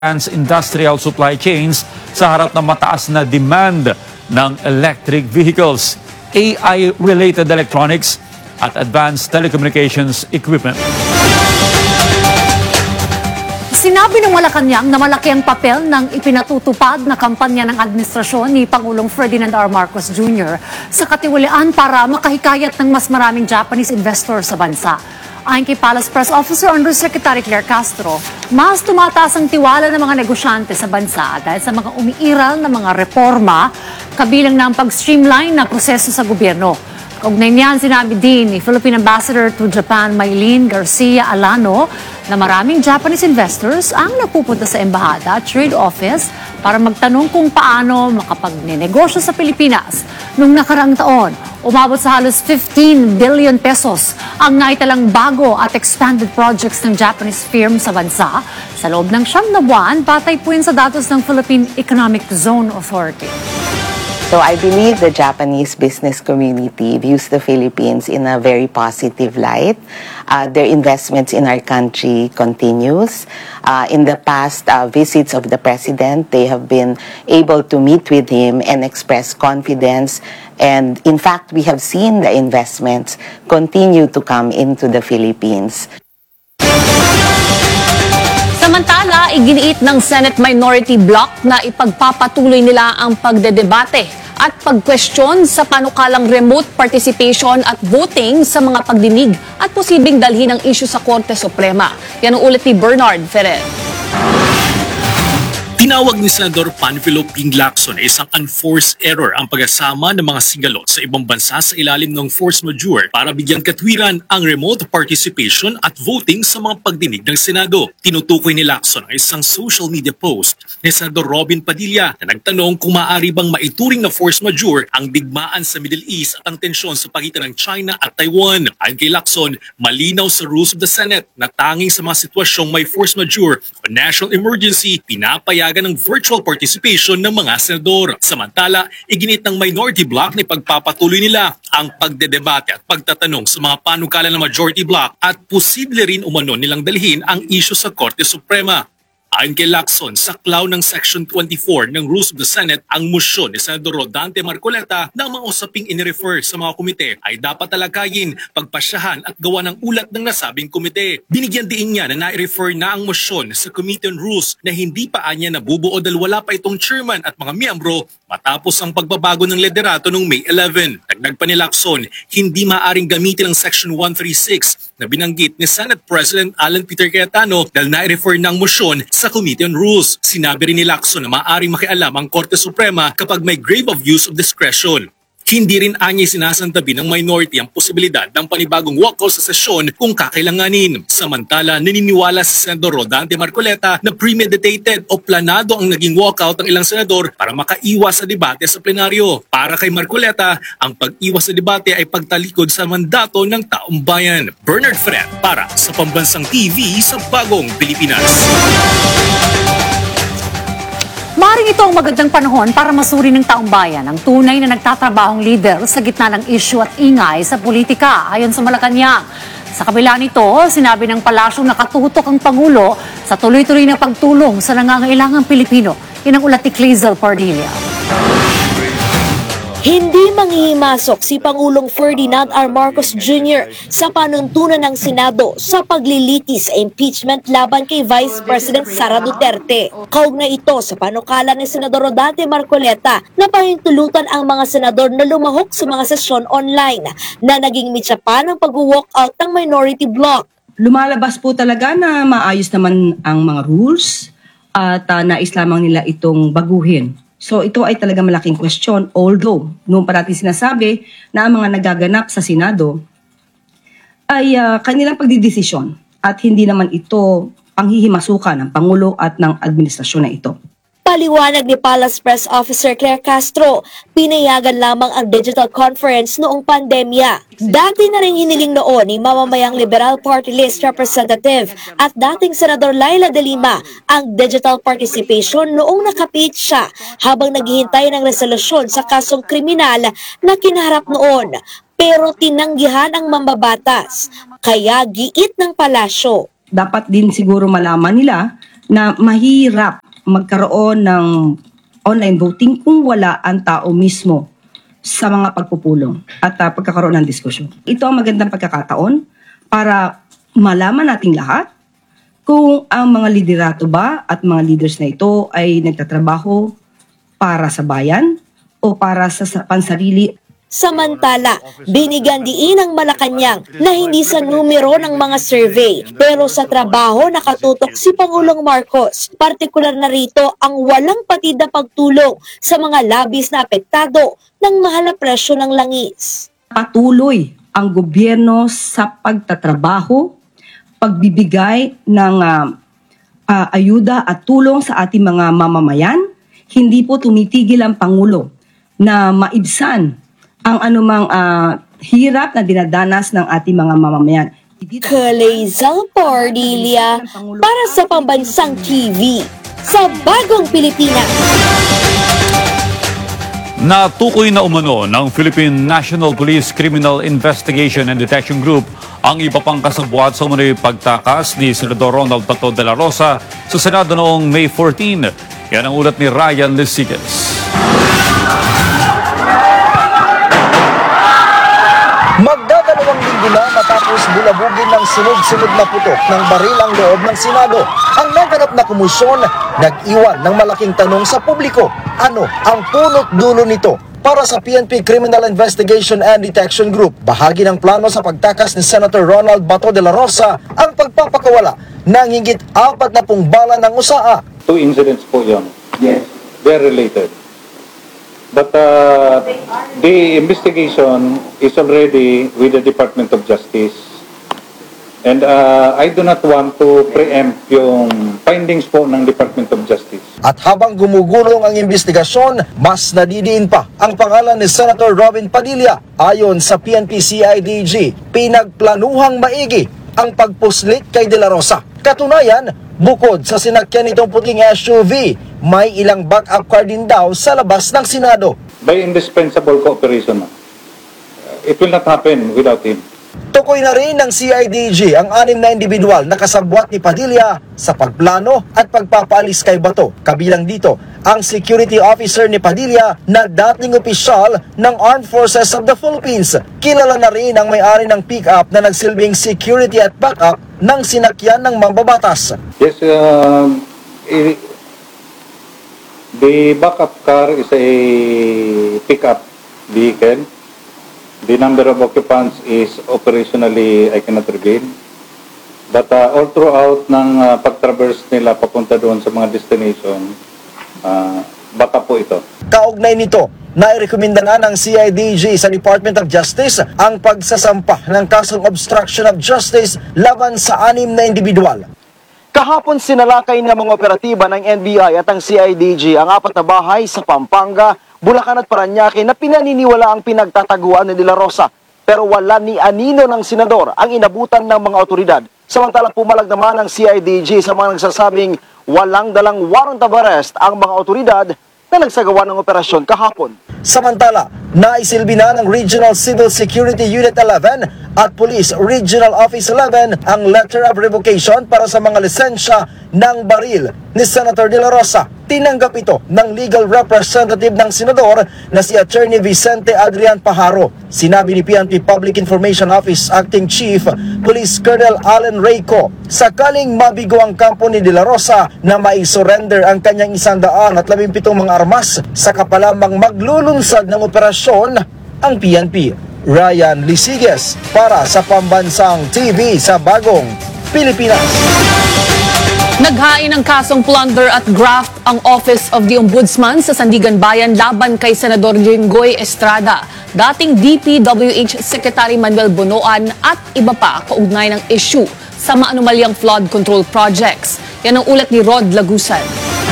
industrial supply chains sa harap ng mataas na demand ng electric vehicles, AI-related electronics at advanced telecommunications equipment. Sinabi ng Malacanang na malaki ang papel ng ipinatutupad na kampanya ng administrasyon ni Pangulong Ferdinand R. Marcos Jr. sa katiwalian para makahikayat ng mas maraming Japanese investors sa bansa. Ayon kay Palace Press Officer Undersecretary Claire Castro, mas tumataas ang tiwala ng mga negosyante sa bansa dahil sa mga umiiral na mga reforma, kabilang na ang pag-streamline na proseso sa gobyerno. Kaugnay niyan, sinabi din ni Philippine Ambassador to Japan Maylene Garcia Alano na maraming Japanese investors ang napupunta sa embahada at trade office para magtanong kung paano makapagnenegosyo sa Pilipinas. Noong nakaraang taon, umabot sa halos 15 billion pesos ang naitalang bago at expanded projects ng Japanese firm sa bansa sa loob ng 9 na buwan, batay po yun sa datos ng Philippine Economic Zone Authority. So I believe the Japanese business community views the Philippines in a very positive light. Their investments in our country continues. In the past visits of the President, they have been able to meet with him and express confidence. And in fact, we have seen the investments continue to come into the Philippines. Samantala, iginiit ng Senate Minority Bloc na ipagpapatuloy nila ang pagdedebate at pagkwestiyon sa panukalang remote participation at voting sa mga pagdinig at posibleng dalhin ang isyu sa Korte Suprema. Yan ang ulit ni Bernard Ferrer. Tinawag ni Senador Panfilo Ping Lacson na isang unforced error ang pag-asama ng mga sigalot sa ibang bansa sa ilalim ng force majeure para bigyan katwiran ang remote participation at voting sa mga pagdinig ng Senado. Tinutukoy ni Lacson ang isang social media post ni Senador Robin Padilla na nagtanong kung maaari bang maituring na force majeure ang digmaan sa Middle East at ang tensyon sa pagitan ng China at Taiwan. Ayon kay Lacson, malinaw sa rules of the Senate na tanging sa mga sitwasyong may force majeure o national emergency, pinapayagan ng virtual participation ng mga senador. Samantala, iginit ng minority bloc na ipagpapatuloy nila ang pagdedebate at pagtatanong sa mga panukala ng majority bloc at posible rin umano nilang dalhin ang isyu sa Korte Suprema. Ayon kay Lacson, saklaw ng Section 24 ng Rules of the Senate ang motion ni Senador Rodante Marcoleta na mga usaping inirefer sa mga komite ay dapat talakayin, pagpasyahan at gawa ng ulat ng nasabing komite. Binigyan din niya na nai-refer na ang motion sa Committee on Rules na hindi pa anya nabubuo dahil wala pa itong chairman at mga miyembro matapos ang pagbabago ng liderato noong May 11. Dagdag pa ni Lacson, hindi maaring gamitin ang Section 136 na binanggit ni Senate President Alan Peter Cayetano dahil nai-refer na ang motion sa Committee on Rules. Sinabi rin ni Lacson na maaaring makialam ang Korte Suprema kapag may grave abuse of discretion. Hindi rin anya sinasantabi ng minority ang posibilidad ng panibagong walkout sa sesyon kung kakailanganin. Samantala, naniniwala si Senador Rodante Marcoleta na premeditated o planado ang naging walkout ng ilang senador para makaiwas sa debate sa plenaryo. Para kay Marcoleta, ang pag-iwas sa debate ay pagtalikod sa mandato ng taong bayan. Bernard Fred para sa Pambansang TV sa Bagong Pilipinas. Maaaring ito ang magandang panahon para masuri ng taong bayan ang tunay na nagtatrabahong leader sa gitna ng issue at ingay sa politika, ayon sa Malacanang. Sa kabila nito, sinabi ng palasyong nakatutok ang Pangulo sa tuloy-tuloy na pagtulong sa nangangailangang Pilipino. Yan ang ulat ni Clazel Pardilla. Hindi manghihimasok si Pangulong Ferdinand R. Marcos Jr. sa panuntunan ng Senado sa paglilitis sa impeachment laban kay Vice President Sara Duterte. Kaugnay ito sa panukala ni Senador Rodante Marcoleta na pahintulutan ang mga senador na lumahok sa mga sesyon online na naging mitsa pa ng pag-walkout ng minority bloc. Lumalabas po talaga na maayos naman ang mga rules at nais lamang nila itong baguhin. So ito ay talaga malaking question, although noong parating sinasabi na ang mga nagaganap sa Senado ay kanilang pagdidesisyon at hindi naman ito panghihimasukan ng Pangulo at ng administrasyon na ito. Paliwanag ni Palace Press Officer Claire Castro, pinayagan lamang ang digital conference noong pandemya. Dati na rin hiniling noon ni mamamayang Liberal Party List Representative at dating Senador Laila de Lima ang digital participation noong nakapit siya habang naghihintay ng resolusyon sa kasong kriminal na kinaharap noon. Pero tinanggihan ang mambabatas, kaya giit ng palasyo. Dapat din siguro malaman nila na mahirap magkaroon ng online voting kung wala ang tao mismo sa mga pagpupulong at pagkakaroon ng diskusyon. Ito ang magandang pagkakataon para malaman nating lahat kung ang mga liderato ba at mga leaders na ito ay nagtatrabaho para sa bayan o para sa pansarili. Samantala, binigyan diin ng Malacanang na hindi sa numero ng mga survey pero sa trabaho nakatutok si Pangulong Marcos. Partikular na rito ang walang patid na pagtulong sa mga labis na apektado ng mahal na presyo ng langis. Patuloy ang gobyerno sa pagtatrabaho, pagbibigay ng ayuda at tulong sa ating mga mamamayan. Hindi po tumitigil ang Pangulo na maibsan ang anumang hirap na dinadanas ng ating mga mamamayan. Kalezang Pardilia para sa Pambansang TV sa Bagong Pilipinas. Natukoy na umano ng Philippine National Police Criminal Investigation and Detection Group ang iba pang kasabwat sa umano'y pagtakas ni Senador Ronald Bato de la Rosa sa Senado noong May 14. Yan ang ulat ni Ryan Lisigas. Magdadalawang linggo na matapos bulabugin ng sunod-sunod na putok ng baril ang loob ng Senado. Ang naganap na komisyon nag-iwan ng malaking tanong sa publiko. Ano ang punot dulo nito? Para sa PNP Criminal Investigation and Detection Group, bahagi ng plano sa pagtakas ni Senator Ronald Bato de la Rosa ang pagpapakawala ng higit 40 bala ng USAA. 2 incidents po yun. Yes. They're related. But the investigation is already with the Department of Justice. And I do not want to preempt yung findings po ng Department of Justice. At habang gumugulong ang investigasyon, mas nadidiin pa ang pangalan ni Senator Robin Padilla. Ayon sa PNP-CIDG, pinagplanuhang maigi ang pagpuslit kay De La Rosa. Katunayan, bukod sa sinakyan nitong puting SUV, may ilang backup car din daw sa labas ng Senado. By indispensable cooperation, it will not happen without him. Tukoy na rin ng CIDG ang 6 na individual na kasabwat ni Padilla sa pagplano at pagpapaalis kay Bato. Kabilang dito ang security officer ni Padilla na dating opisyal ng Armed Forces of the Philippines. Kilala na rin ang may-ari ng pick-up na nagsilbing security at backup ng sinakyan ng mambabatas. Yes, the backup car is a pickup vehicle. The number of occupants is operationally, I cannot reveal. But all throughout ng pag-traverse nila papunta doon sa mga destination, backup po ito. Kaugnay nito, nairekomenda na ng CIDG sa Department of Justice ang pagsasampa ng kasong obstruction of justice laban sa 6 na individual. Kahapon sinalakay ng mga operatiba ng NBI at ang CIDG ang 4 na bahay sa Pampanga, Bulacan at Parañaque na pinaniniwala ang pinagtataguan ni De La Rosa. Pero wala ni anino ng senador ang inabutan ng mga otoridad. Samantalang pumalag naman ang CIDG sa mga nagsasabing walang dalang warrant of arrest ang mga otoridad na nagsagawa ng operasyon kahapon. Samantala, naisilbi na ng Regional Civil Security Unit 11 at Police Regional Office 11 ang letter of revocation para sa mga lisensya ng baril ni Senator De La Rosa. Tinanggap ito ng legal representative ng senador na si Attorney Vicente Adrian Pajaro. Sinabi ni PNP Public Information Office Acting Chief Police Colonel Allen Reyco, sakaling mabigo ang kampo ni De La Rosa na mai-surrender ang kanyang 117 mga armas, saka pa lamang maglulunsad ng operasyon ang PNP. Ryan Lisigas para sa Pambansang TV sa Bagong Pilipinas. Naghain ng kasong plunder at graft ang Office of the Ombudsman sa Sandigan Bayan laban kay Senador Jinggoy Estrada, dating DPWH Secretary Manuel Bonoan at iba pa kaugnay ng issue sa maanumalyang flood control projects. Yan ang ulat ni Rod Lagusan.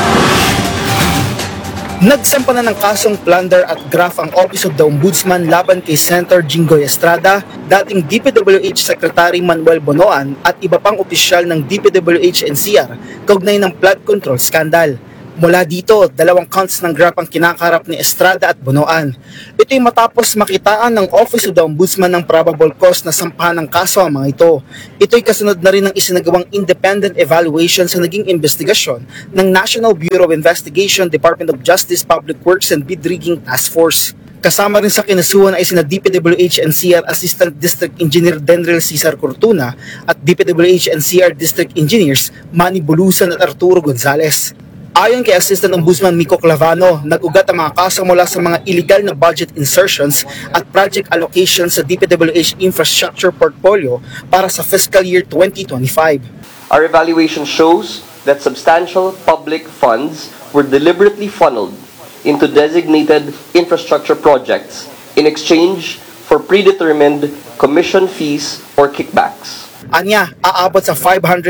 Nagsampa na ng kasong plunder at graft ang Office of the Ombudsman laban kay Senator Jinggoy Estrada, dating DPWH Secretary Manuel Bonoan at iba pang opisyal ng DPWH NCR kaugnay ng flood control scandal. Mula dito, 2 counts ng graft ang kinakarap ni Estrada at Bunoan. Ito'y matapos makitaan ng Office of the Ombudsman ng probable cause na sampahan ng kaso ang mga ito. Ito'y kasunod na rin ng isinagawang independent evaluation sa naging investigasyon ng National Bureau of Investigation, Department of Justice, Public Works and Bid Rigging Task Force. Kasama rin sa kinasuhan ay sina DPWH NCR Assistant District Engineer Denrel Cesar Cortuna at DPWH NCR District Engineers Manny Bulusan at Arturo Gonzales. Ayon kay Assistant Ombudsman Miko Clavano, nag-ugat ang mga kaso mula sa mga illegal na budget insertions at project allocations sa DPWH infrastructure portfolio para sa fiscal year 2025. Our evaluation shows that substantial public funds were deliberately funneled into designated infrastructure projects in exchange for predetermined commission fees or kickbacks. Anya, aabot sa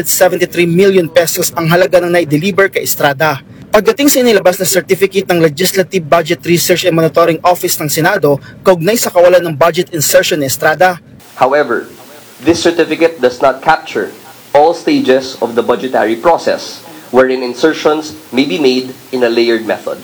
573 million pesos ang halaga ng na-deliver kay Estrada. Pagdating sa inilabas na certificate ng Legislative Budget Research and Monitoring Office ng Senado, kaugnay sa kawalan ng budget insertion ni Estrada. However, this certificate does not capture all stages of the budgetary process, wherein insertions may be made in a layered method.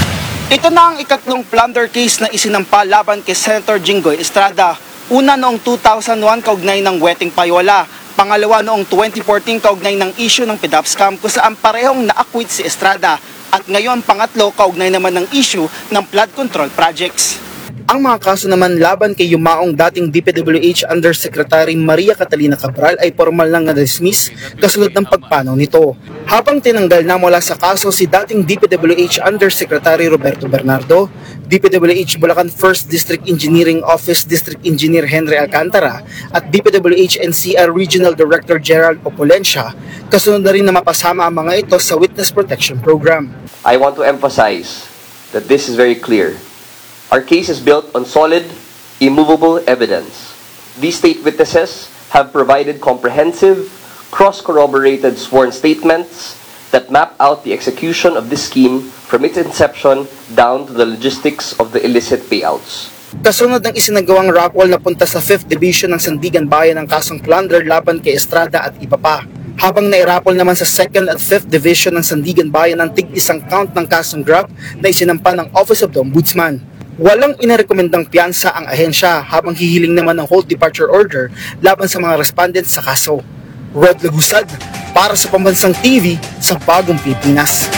Ito na ang ikatlong plunder case na isinampa laban kay Senator Jinggoy Estrada. Una noong 2001 kaugnay ng Weteng Payola, pangalawa noong 2014 kaugnay ng issue ng PDAP scam kung saan parehong na-acquit si Estrada, at ngayon pangatlo kaugnay naman ng issue ng flood control projects. Ang mga kaso naman laban kay yumaong dating DPWH Undersecretary Maria Catalina Cabral ay formal lang na-dismiss kasunod ng pagpanaw nito. Habang tinanggal na mula sa kaso si dating DPWH Undersecretary Roberto Bernardo, DPWH Bulacan 1st District Engineering Office District Engineer Henry Alcantara at DPWH NCR Regional Director Gerald Opolencia, kasunod na rin na mapasama ang mga ito sa Witness Protection Program. I want to emphasize that this is very clear. Our case is built on solid, immovable evidence. These state witnesses have provided comprehensive, cross-corroborated sworn statements that map out the execution of this scheme from its inception down to the logistics of the illicit payouts. Kasunod ng isinagawang raffle na punta sa 5th Division ng Sandigan Bayan ng kasong plunder laban kay Estrada at iba pa. Habang nairappol naman sa 2nd at 5th Division ng Sandigan Bayan ang tig-isang count ng kasong graft na isinampa ng Office of the Ombudsman. Walang inirekomendang piyansa ang ahensya habang hihiling naman ng hold departure order laban sa mga respondents sa kaso. Rod Lagusad para sa Pambansang TV sa Bagong Pilipinas.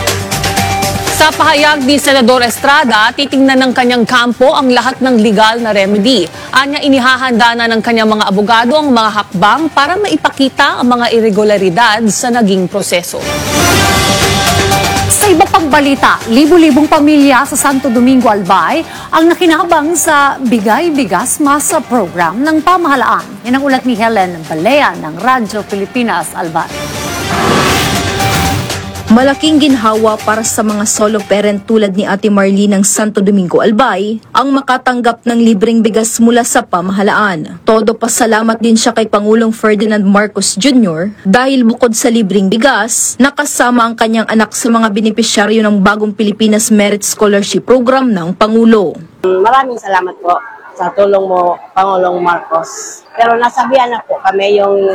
Sa pahayag ni Senador Estrada, titingnan ng kanyang kampo ang lahat ng legal na remedy. Anya, inihahanda na ng kanyang mga abogado ang mga hakbang para maipakita ang mga irregularidad sa naging proseso. Sa iba pang balita, libu-libong pamilya sa Santo Domingo, Albay ang nakinabang sa Bigay Bigas Masa program ng pamahalaan. Yan ang ulat ni Helen Balea ng Radyo Pilipinas, Albay. Malaking ginhawa para sa mga solo parent tulad ni Ate Marlene ng Santo Domingo, Albay ang makatanggap ng libreng bigas mula sa pamahalaan. Todo pasalamat din siya kay Pangulong Ferdinand Marcos Jr. dahil bukod sa libreng bigas, nakasama ang kanyang anak sa mga benepisyaryo ng Bagong Pilipinas Merit Scholarship Program ng Pangulo. Maraming salamat po sa tulong mo, Pangulong Marcos. Pero nasabihan na po kami yung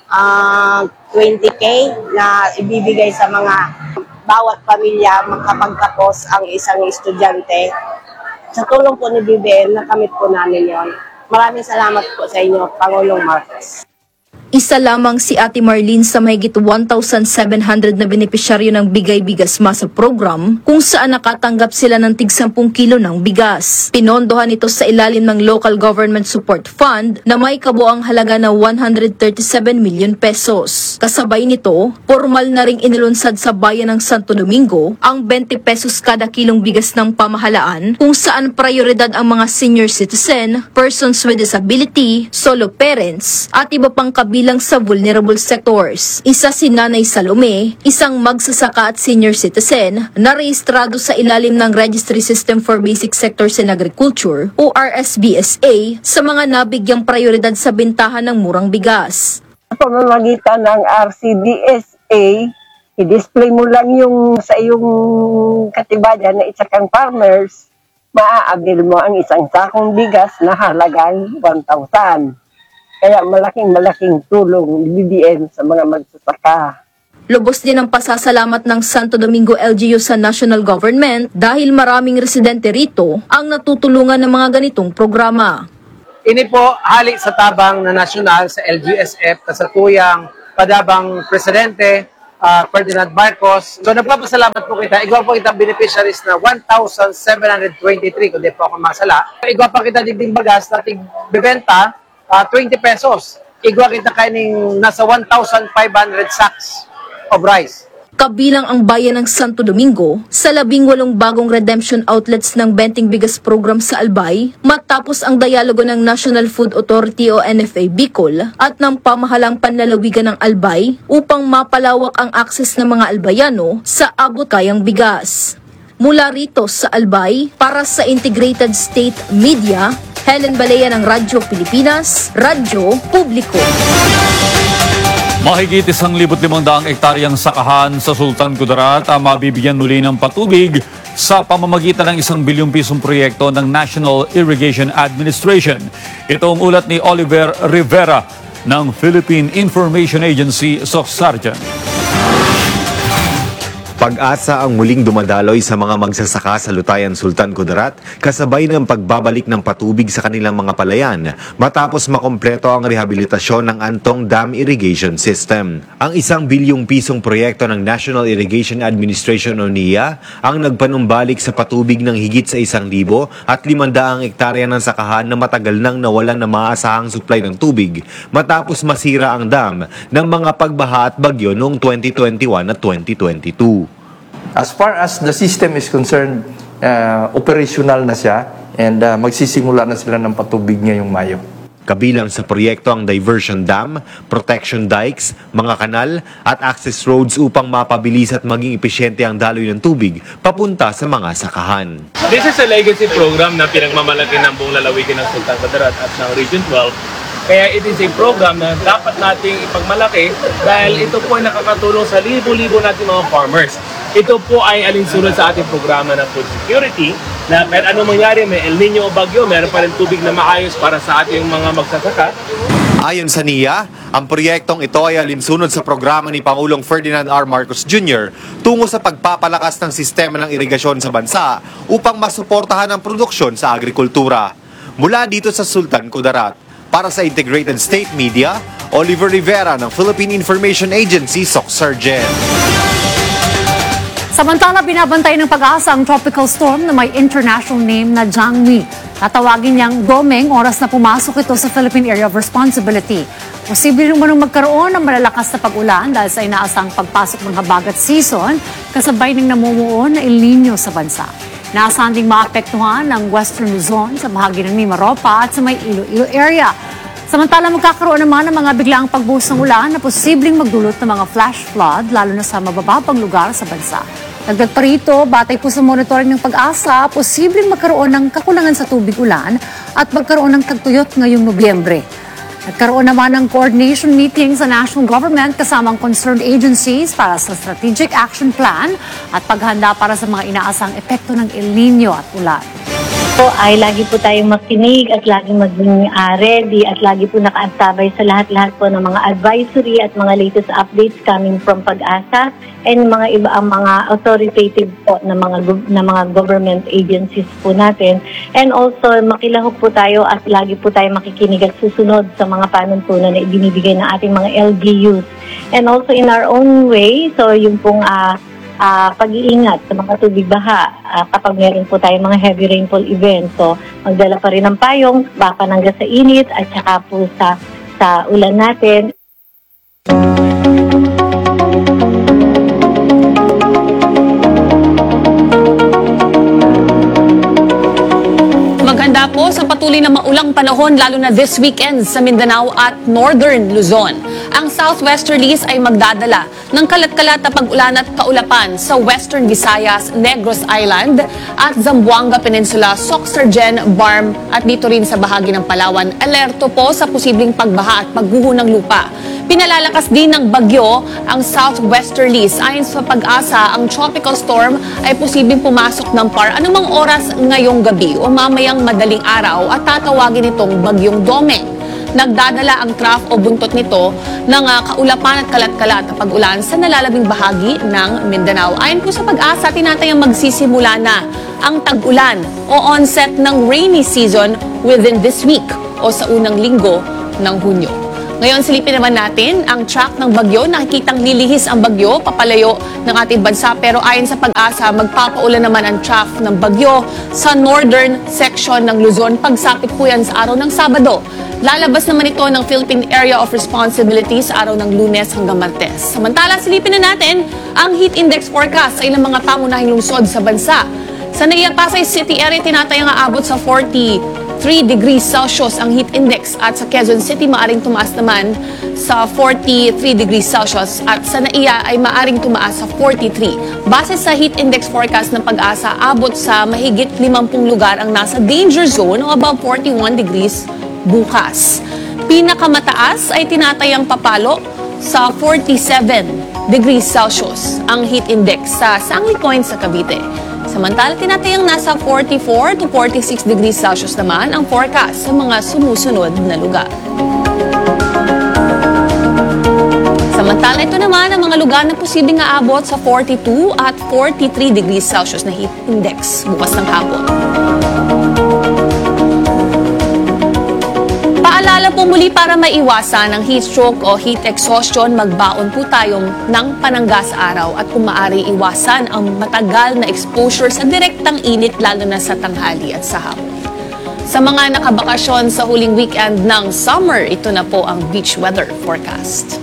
20K na ibibigay sa mga bawat pamilya makapagtapos ang isang estudyante. Sa tulong po ni BBM, nakamit po namin yon. Maraming salamat po sa inyo, Pangulong Marcos. Isa lamang si Ate Marlene sa mahigit 1,700 na benepisyaryo ng Bigay Bigas Masa program kung saan nakatanggap sila ng tig 10 kilo ng bigas. Pinondohan ito sa ilalim ng Local Government Support Fund na may kabuang halaga na 137 million pesos. Kasabay nito, formal na ring inilunsad sa bayan ng Santo Domingo ang 20 pesos kada kilong bigas ng pamahalaan kung saan prioridad ang mga senior citizen, persons with disability, solo parents at iba pang kabilang sa vulnerable sectors. Isa si Nanay Salome, isang magsasaka at senior citizen na rehistrado sa ilalim ng Registry System for Basic Sectors in Agriculture o RSBSA sa mga nabigyang prioridad sa bentahan ng murang bigas. Sa pamamagitan ng RCDSA, i-display mo lang yung sa iyong katibayan na isa kang farmers, maa-avail mo ang isang sakong bigas na halagang 1,000. Kaya malaking tulong ni BBM sa mga magsasaka. Lubos din ang pasasalamat ng Santo Domingo LGU sa national government dahil maraming residente rito ang natutulungan ng mga ganitong programa. Ini po halik sa tabang na nasyonal sa LGUSF kasatuyang padabang Presidente Ferdinand Marcos. So nagpapasalamat po kita. Igwa po kita beneficiaries na 1,723 kundi po ako masala. Igwa pa kita digding bagas na bibenta 20 pesos. Igwa kita kaining nasa 1,500 sacks of rice. Kabilang ang bayan ng Santo Domingo sa 18 bagong redemption outlets ng Benting Bigas Program sa Albay matapos ang dialogo ng National Food Authority o NFA Bicol at ng pamahalang panlalawigan ng Albay upang mapalawak ang akses ng mga Albayano sa abot kayang bigas. Mula rito sa Albay, para sa Integrated State Media, Helen Balea ng Radyo Pilipinas, Radyo Publiko. Mahigit 1,500 ektaryang sakahan sa Sultan Kudarat ang mabibigyan muli ng patubig sa pamamagitan ng 1 bilyong pisong proyekto ng National Irrigation Administration. Ito ang ulat ni Oliver Rivera ng Philippine Information Agency, SOCSARGEN. Pag-asa ang muling dumadaloy sa mga magsasaka sa Lutayan, Sultan Kudarat kasabay ng pagbabalik ng patubig sa kanilang mga palayan matapos makompleto ang rehabilitasyon ng Antong Dam Irrigation System. Ang 1 bilyong pisong proyekto ng National Irrigation Administration o NIA ang nagpanumbalik sa patubig ng higit sa 1,000 at 500 hektarya ng sakahan na matagal nang nawalan ng maasahang supply ng tubig matapos masira ang dam ng mga pagbaha at bagyo noong 2021 at 2022. As far as the system is concerned, operational na siya and magsisimula na sila ng patubig ngayong Mayo. Kabilang sa proyekto ang diversion dam, protection dikes, mga kanal at access roads upang mapabilis at maging epesyente ang daloy ng tubig papunta sa mga sakahan. This is a legacy program na pinagmamalaki ng buong lalawigan ng Sultan Kudarat at ng Region 12. Kaya it is a program na dapat nating ipagmalaki dahil ito po ay nakakatulong sa libo-libo nating mga farmers. Ito po ay alinsunod sa ating programa ng food security na kahit anong mangyari, may El Nino o bagyo, meron pa rin tubig na maayos para sa ating mga magsasaka. Ayon sa NIA, ang proyektong ito ay alinsunod sa programa ni Pangulong Ferdinand R. Marcos Jr. tungo sa pagpapalakas ng sistema ng irigasyon sa bansa upang masuportahan ang produksyon sa agrikultura. Mula dito sa Sultan Kudarat, para sa Integrated State Media, Oliver Rivera ng Philippine Information Agency, SOCSARGEN. Samantala, binabantay ng pag-asa ang tropical storm na may international name na Jangmi. Tatawagin niyang Domeng oras na pumasok ito sa Philippine Area of Responsibility. Posible naman magkaroon ng malalakas na pag-ulan dahil sa inaasang pagpasok ng habagat season kasabay ng namumuo na El Nino sa bansa. Naasahan ding maapektuhan ang Western Luzon sa bahagi ng Mimaropa at sa may Iloilo area. Samantala, magkakaroon naman ng mga biglaang pagbuhos ng ulan na posibleng magdulot ng mga flash flood lalo na sa mabababang lugar sa bansa. Dagdag pa rito, batay po sa monitoring ng pag-asa, posibleng magkaroon ng kakulangan sa tubig ulan at magkaroon ng tagtuyot ngayong Nobyembre. Nagkaroon naman ng coordination meeting sa national government kasamang concerned agencies para sa strategic action plan at paghanda para sa mga inaasang epekto ng El Nino at ulan. Po ay lagi po tayong makinig at lagi maging ready at lagi po nakaantabay sa lahat-lahat po ng mga advisory at mga latest updates coming from Pag-asa and mga iba ang mga authoritative po na mga government agencies po natin. And also makilahok po tayo at lagi po tayong makikinig at susunod sa mga panuntunan na ibinibigay ng ating mga LGUs. And also in our own way, so yung pong pag-iingat sa mga tubig baha kapag meron po tayong mga heavy rainfall events. So, magdala pa rin ng payong, baka nangga sa init at saka po sa ulan natin. Maghanda po sa patuloy na maulang panahon lalo na this weekend sa Mindanao at Northern Luzon. Ang southwesterlies ay magdadala ng kalat-kalat na pag-ulan at kaulapan sa Western Visayas, Negros Island at Zamboanga Peninsula, SOCSARGEN, BARM at dito rin sa bahagi ng Palawan. Alerto po sa posibleng pagbaha at pagguho ng lupa. Pinalalakas din ng bagyo ang southwesterlies. Ayon sa Pag-asa, ang tropical storm ay posibleng pumasok ng PAR anumang oras ngayong gabi o mamayang madaling araw at tatawagin itong bagyong Domeng. nagdadala ang trough o buntot nito ng kaulapan at kalat-kalat na pag-ulan sa nalalabing bahagi ng Mindanao. Ayon po sa Pag-asa, tinatayang magsisimula na ang tag-ulan o onset ng rainy season within this week o sa unang linggo ng Hunyo. Ngayon, silipin naman natin ang track ng bagyo. Nakikitang lilihis ang bagyo papalayo ng ating bansa, pero ayon sa Pag-asa, magpapaulan naman ang track ng bagyo sa northern section ng Luzon. Pagsapit po yan sa araw ng Sabado. Lalabas naman ito ng Philippine Area of Responsibility sa araw ng Lunes hanggang Martes. Samantala, silipin na natin ang heat index forecast sa ilang mga pangunahing lungsod sa bansa. Sa Naiya, Pasay City area, tinatayang aabot sa 43 degrees Celsius ang heat index, at sa Quezon City maaring tumaas naman sa 43 degrees Celsius, at sa Naiya ay maaring tumaas sa 43. Base sa heat index forecast ng Pag-asa, abot sa mahigit 50 lugar ang nasa danger zone o above 41 degrees bukas. Pinakamataas ay tinatayang papalo sa 47 degrees Celsius ang heat index sa Sangli Point sa Cavite. Samantala, tinatayang nasa 44 to 46 degrees Celsius naman ang forecast sa mga sumusunod na lugar. Samantala, ito naman ang mga lugar na posibleng aabot sa 42 at 43 degrees Celsius na heat index bukas ng hapon. Paalala po muli, para maiwasan ang heat stroke o heat exhaustion, magbaon po tayong ng panangga sa araw, at kung maaari iwasan ang matagal na exposure sa direktang init, lalo na sa tanghali at sa hapon. Sa mga nakabakasyon sa huling weekend ng summer, ito na po ang beach weather forecast.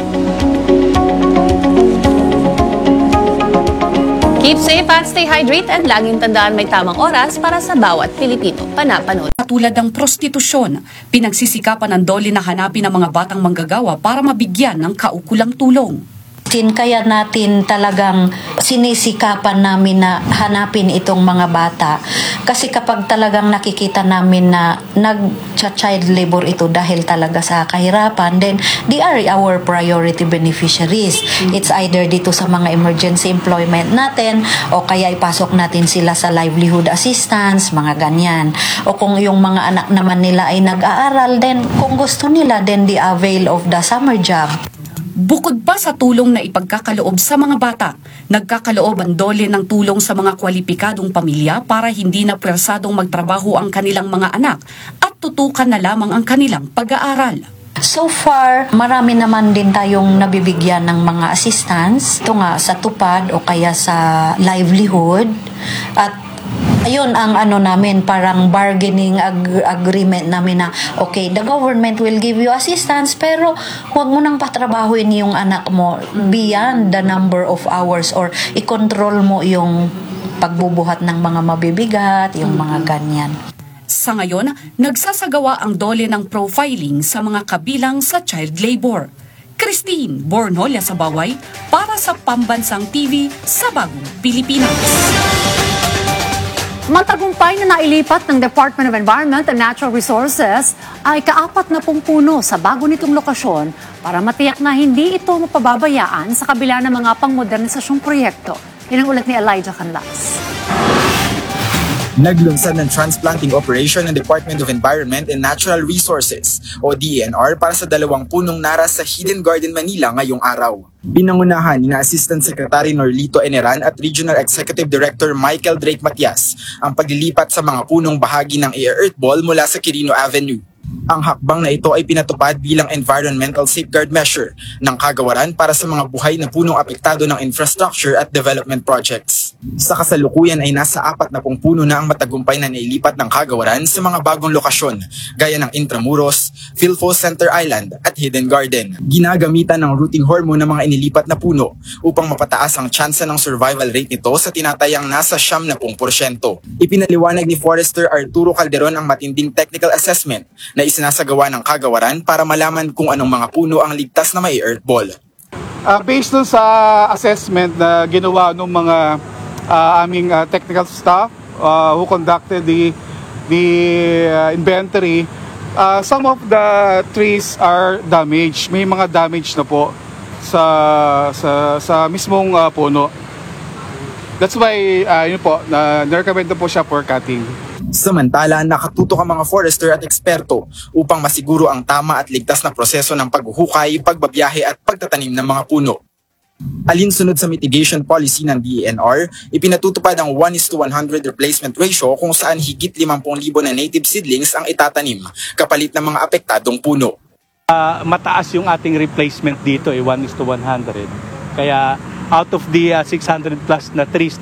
Keep safe at stay hydrated. Laging tandaan, may tamang oras para sa bawat Pilipino. Panapanood. Tulad ng prostitusyon, pinagsisikapan ng DOLE na hanapin ang mga batang manggagawa para mabigyan ng kaukulang tulong. Kaya natin talagang sinisikapan namin na hanapin itong mga bata. Kasi kapag talagang nakikita namin na nag-child labor ito dahil talaga sa kahirapan, then they are our priority beneficiaries. It's either dito sa mga emergency employment natin, o kaya ipasok natin sila sa livelihood assistance, mga ganyan. O kung yung mga anak naman nila ay nag-aaral, then kung gusto nila, then they avail of the summer job. Bukod pa sa tulong na ipagkakaloob sa mga bata, nagkakaloob ang DOLE ng tulong sa mga kwalipikadong pamilya para hindi na pwersadong magtrabaho ang kanilang mga anak at tutukan na lamang ang kanilang pag-aaral. So far, marami naman din tayong nabibigyan ng mga assistance. Ito nga sa tupad o kaya sa livelihood. At ayun ang namin, parang bargaining agreement namin na okay, the government will give you assistance, pero huwag mo nang patrabahuin yung anak mo beyond the number of hours, or i-control mo yung pagbubuhat ng mga mabibigat, yung mga ganyan. Sa ngayon, nagsasagawa ang DOLE ng profiling sa mga kabilang sa child labor. Christine Bornolia sa Baway para sa Pambansang TV sa Bagong Pilipinas. Matagumpay na nailipat ng Department of Environment and Natural Resources ay ka-40 puno sa bago nitong lokasyon para matiyak na hindi ito mapababayaan sa kabila ng mga pangmodernisasyong proyekto. Yan ang ulat ni Elijah Canlas. Naglunsad ng transplanting operation ng Department of Environment and Natural Resources o DENR para sa 2 punong naras sa Hidden Garden, Manila ngayong araw. Pinangunahan ni Assistant Secretary Norlito Eneran at Regional Executive Director Michael Drake Matias ang paglilipat sa mga punong bahagi ng Earth Ball mula sa Quirino Avenue. Ang hakbang na ito ay pinatupad bilang environmental safeguard measure ng kagawaran para sa mga buhay na punong apektado ng infrastructure at development projects. Sa kasalukuyan ay nasa 40 puno na ang matagumpay na nailipat ng kagawaran sa mga bagong lokasyon gaya ng Intramuros, Philfo Center Island at Hidden Garden. Ginagamitan ng rooting hormone ng mga inilipat na puno upang mapataas ang tsansa ng survival rate nito sa tinatayang nasa 70%. Ipinaliwanag ni Forester Arturo Calderon ang matinding technical assessment na isinasagawa ng kagawaran para malaman kung anong mga puno ang ligtas na may earth ball. Based dun sa assessment na ginawa ng mga aming technical staff who conducted the inventory, some of the trees are damaged. May mga damage na po sa mismong puno. That's why na-recommend po siya for cutting. Samantala, nakatutok ang mga forester at eksperto upang masiguro ang tama at ligtas na proseso ng paghuhukay, pagbabiyahe at pagtatanim ng mga puno. Alinsunod sa mitigation policy ng DENR, ipinatutupad ang 1:100 replacement ratio kung saan higit 50,000 na native seedlings ang itatanim kapalit ng mga apektadong puno. Mataas yung ating replacement dito, 1:100. Kaya out of the 600 plus na trees